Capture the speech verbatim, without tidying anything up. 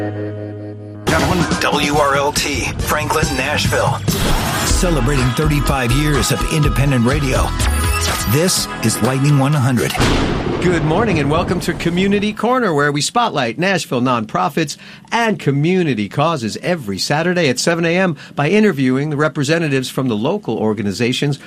W R L T, Franklin, Nashville. Celebrating thirty-five years of independent radio. This is Lightning one hundred. Good morning and welcome to Community Corner, where we spotlight Nashville nonprofits and community causes every Saturday at seven a.m. by interviewing the representatives from the local organizations